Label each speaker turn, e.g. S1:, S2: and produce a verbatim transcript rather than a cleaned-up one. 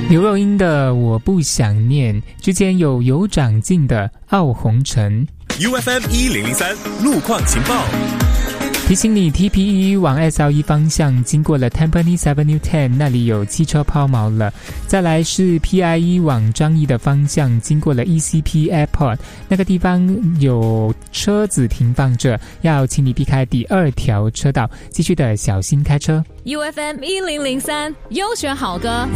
S1: 刘若英的我不想念，之前有有长进的傲红尘。
S2: U F M 一零零三路况情报，
S1: 提醒你 T P E 往 S L E 方向经过了 Tampines Avenue 十， 那里有汽车抛锚了。再来是 P I E 往张义的方向经过了 E C P Airport， 那个地方有车子停放着，要请你避开第二条车道，继续的小心开车。
S3: U F M 一零零三优选好歌